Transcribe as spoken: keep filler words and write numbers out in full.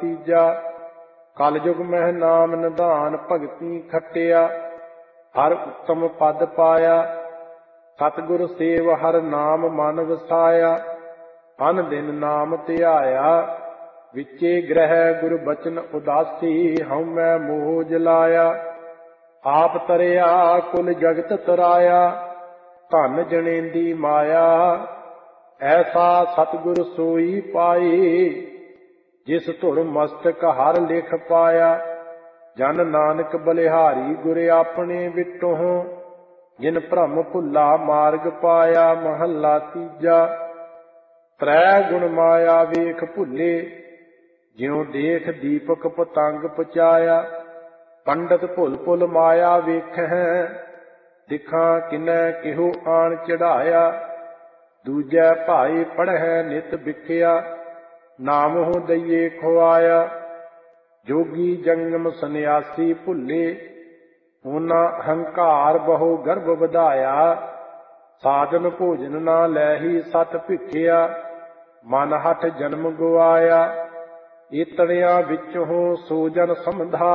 ਤੀਜਾ। ਕਲਯੁਗ ਮਹਿ ਨਾਮ ਨਿਧਾਨ ਭਗਤੀ ਖੱਟਿਆ, ਹਰ ਉੱਤਮ ਪਦ ਪਾਇਆ। ਸਤਿਗੁਰ ਸੇਵ ਹਰ ਨਾਮ ਮਨ ਵਸਾਇਆ, ਅਨ ਦਿਨ ਨਾਮ ਧਿਆਇਆ। ਵਿਚੇ ਗ੍ਰਹਿ ਗੁਰ ਬਚਨ ਉਦਾਸੀ, ਹਉਮੈ ਮੋਹ ਜਲਾਇਆ। ਆਪ ਤਰਿਆ ਕੁਲ ਜਗਤ ਤਰਾਇਆ, ਧਨ ਜਣੇਂਦੀ ਮਾਇਆ। ਐਸਾ ਸਤਿਗੁਰ ਸੋਈ ਪਾਈ, ਜਿਸ ਧੁਰ ਮਸਤਕ ਹਰ ਲਿਖ ਪਾਇਆ। ਜਨ ਨਾਨਕ ਬਲਿਹਾਰੀ ਗੁਰ ਆਪਣੇ ਵਿਟੋਂ, ਜਿਨ ਭ੍ਰਮ ਭੁੱਲਾ ਮਾਰਗ ਪਾਇਆ। ਮਹੱਲਾ ਤੀਜਾ। ਤ੍ਰੈ ਗੁਣ ਮਾਇਆ ਵੇਖ ਭੁੱਲੇ, ਜਿਉ ਦੇਖ ਦੀਪਕ ਪਤੰਗ ਪਚਾਇਆ। ਪੰਡਤ ਭੁੱਲ ਭੁੱਲ ਮਾਇਆ ਵੇਖਹਿ, ਦਿਖਾਂ ਕਿਨੈ ਕਿਹੋ ਆਣ ਚੜਾਇਆ। ਦੂਜੈ ਭਾਈ ਪੜ੍ਹੈ ਨਿਤ ਵਿਖਿਆ, ਨਾਮਹੁ ਦਈਏ ਖੁਆਇਆ। ਜੋਗੀ ਜੰਗਮ ਸੰਨਿਆਸੀ ਭੁੱਲੇ, ਉਹਨਾਂ ਹੰਕਾਰ ਬਹੁ ਗਰਭ ਵਧਾਇਆ। ਸਾਧਨ ਭੋਜਨ ਨਾ ਲੈਹੀ ਸਤ ਭਿਖਿਆ, ਮਨ ਹਠ ਜਨਮ ਗਵਾਇਆ। ਏਤੜਿਆਂ ਵਿੱਚੋਂ ਸੋ ਜਨ ਸਮਧਾ,